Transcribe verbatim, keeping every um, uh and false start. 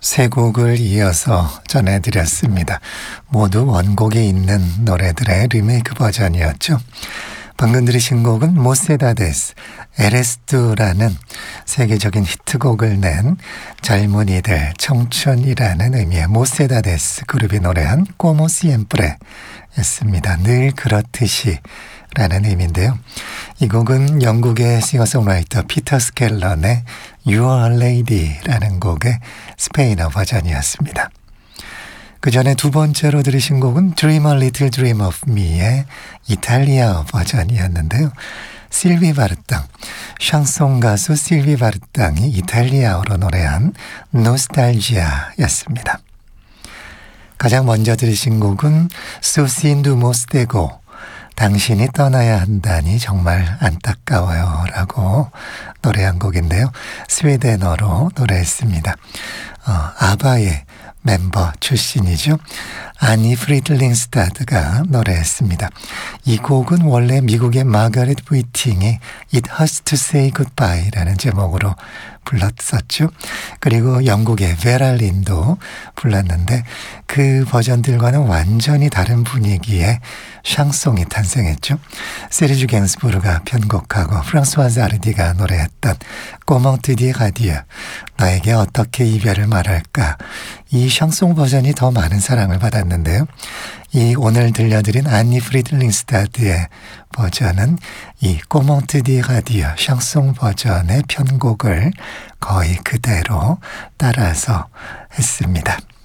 세 곡을 이어서 전해드렸습니다. 모두 원곡이 있는 노래들의 리메이크 버전이었죠. 방금 들으신 곡은 모세다데스, 에레스투라는 세계적인 히트곡을 낸 젊은이들, 청춘이라는 의미의 모세다데스 그룹이 노래한 꼬모 시엠프레 였습니다. 늘 그렇듯이 라는 의미인데요. 이 곡은 영국의 싱어송라이터 피터 스켈런의 You Are Lady 라는 곡의 스페인어 버전이었습니다. 그 전에 두 번째로 들으신 곡은 Dream a Little Dream of Me의 이탈리아 버전이었는데요. 실비 바르땅, 샹송 가수 실비 바르땅이 이탈리아어로 노래한 노스탈지아였습니다. 가장 먼저 들으신 곡은 소신두 모스테고, 당신이 떠나야 한다니 정말 안타까워요 라고 노래한 곡인데요. 스웨덴어로 노래했습니다. 어, 아바의 멤버 출신이죠. 아니 프리들링스타드가 노래했습니다. 이 곡은 원래 미국의 마가렛 위팅이 It Hurts to Say Goodbye라는 제목으로 불렀었죠. 그리고 영국의 베랄린도 불렀는데 그 버전들과는 완전히 다른 분위기의 샹송이 탄생했죠. 세르주 갱스부르가 편곡하고 프랑스와즈 아르디가 노래했던 꼬몽 드디 가디어, 나에게 어떻게 이별을 말할까, 이 샹송 버전이 더 많은 사랑을 받았는데요. 이 오늘 들려드린 아니 프리들링스타드의 버전은 이 꼬몽 드디 가디어 샹송 버전의 편곡을 거의 그대로 따라서 했습니다.